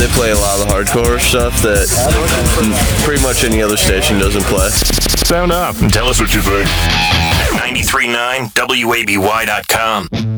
They play a lot of the hardcore stuff that pretty much any other station doesn't play. Sound off and tell us what you think. At 93.9 WABY.com.